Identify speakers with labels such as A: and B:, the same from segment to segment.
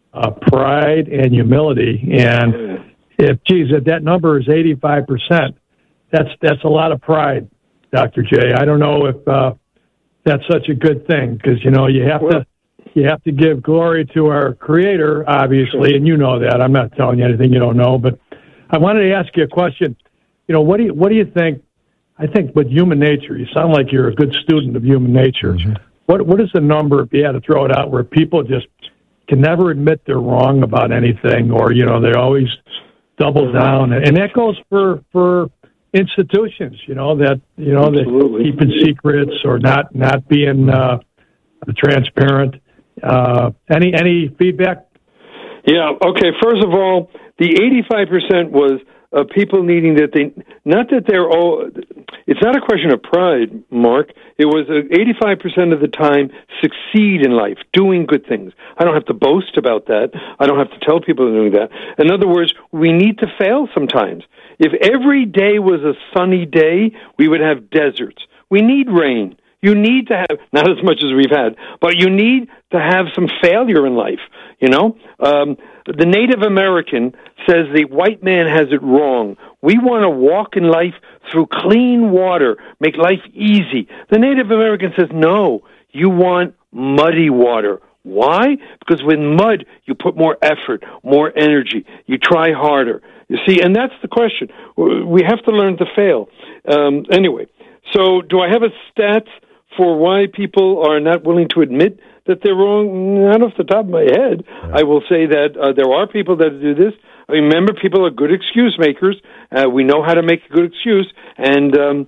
A: pride and humility. And if that number is 85%, that's a lot of pride, Dr. J. I don't know if that's such a good thing, because you have to give glory to our Creator, obviously, and you know that. I'm not telling you anything you don't know, but I wanted to ask you a question. What do you think? I think with human nature, you sound like you're a good student of human nature. Mm-hmm. What is the number, if you had to throw it out, where people just can never admit they're wrong about anything, or they always double down, and that goes for institutions, that keeping secrets or not being transparent. Any feedback?
B: Yeah. Okay. First of all, the 85% was people needing that they, not that they're all, it's not a question of pride, Mark. It was 85% of the time succeed in life, doing good things. I don't have to boast about that. I don't have to tell people they're doing that. In other words, we need to fail sometimes. If every day was a sunny day, we would have deserts. We need rain. You need to have, not as much as we've had, but you need to have some failure in life, The Native American says the white man has it wrong. We want to walk in life through clean water, make life easy. The Native American says, no, you want muddy water. Why? Because with mud, you put more effort, more energy. You try harder. You see, and that's the question. We have to learn to fail. Anyway, so do I have a stat for why people are not willing to admit that they're wrong? Not off the top of my head. Yeah. I will say that there are people that do this. Remember, people are good excuse makers. We know how to make a good excuse, and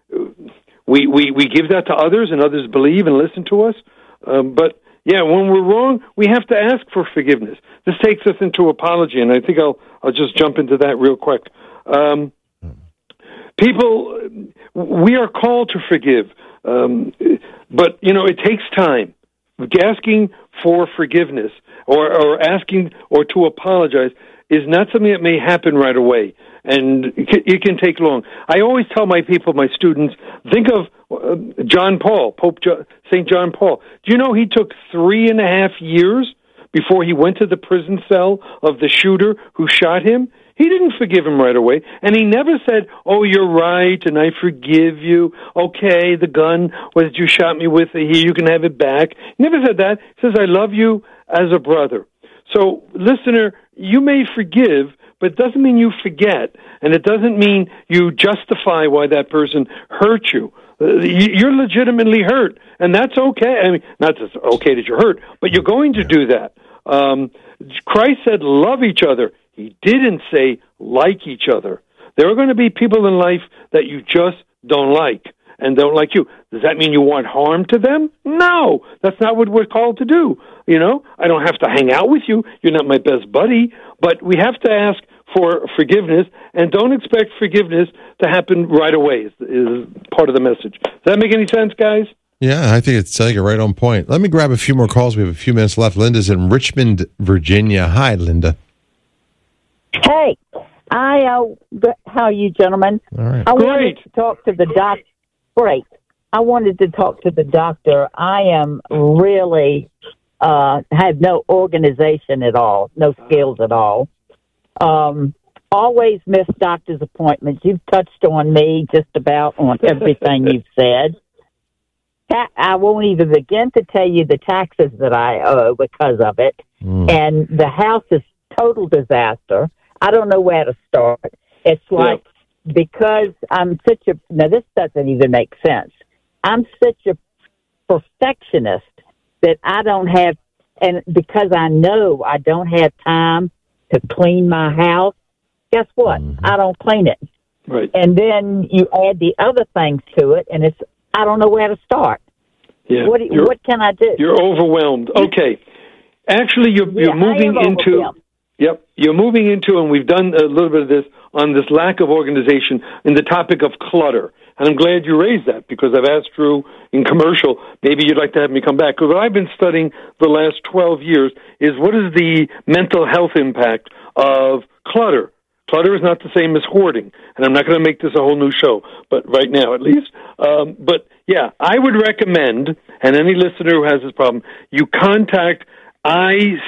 B: we give that to others, and others believe and listen to us. But yeah, when we're wrong, we have to ask for forgiveness. This takes us into apology, and I think I'll just jump into that real quick. People, we are called to forgive, but it takes time. Asking for forgiveness or asking or to apologize is not something that may happen right away, and it can take long. I always tell my students, think of John Paul, St. John Paul. Do you know he took 3.5 years before he went to the prison cell of the shooter who shot him? He didn't forgive him right away, and he never said, oh, you're right, and I forgive you. Okay, the gun that you shot me with, here, you can have it back. He never said that. He says, I love you as a brother. So, listener, you may forgive, but it doesn't mean you forget, and it doesn't mean you justify why that person hurt you. You're legitimately hurt, and that's okay. I mean, not just okay that you're hurt, but you're going to do that. Christ said, love each other. He didn't say like each other. There are going to be people in life that you just don't like and don't like you. Does that mean you want harm to them? No, that's not what we're called to do. I don't have to hang out with you. You're not my best buddy. But we have to ask for forgiveness, and don't expect forgiveness to happen right away is part of the message. Does that make any sense, guys?
C: Yeah, I think it's right on point. Let me grab a few more calls. We have a few minutes left. Linda's in Richmond, Virginia. Hi, Linda.
D: Hey, how are you, gentlemen?
C: All right.
D: I wanted to talk to the doctor. Great. I wanted to talk to the doctor. I am really have no organization at all, no skills at all. Always miss doctor's appointments. You've touched on me just about on everything you've said. I won't even begin to tell you the taxes that I owe because of it. And the house is total disaster. I don't know where to start. It's like, because I'm such a, now this doesn't even make sense. I'm such a perfectionist that I don't have, and because I know I don't have time to clean my house, guess what? I don't clean it.
B: Right.
D: And then you add the other things to it, and it's, I don't know where to start.
B: Yeah.
D: What can I do?
B: You're overwhelmed. Okay. Actually, you're moving into... Yep, you're moving into, and we've done a little bit of this, on this lack of organization in the topic of clutter. And I'm glad you raised that, because I've asked Drew in commercial, maybe you'd like to have me come back. Because what I've been studying the last 12 years is what is the mental health impact of clutter. Clutter is not the same as hoarding, and I'm not going to make this a whole new show, but right now at least. But yeah, I would recommend, and any listener who has this problem, you contact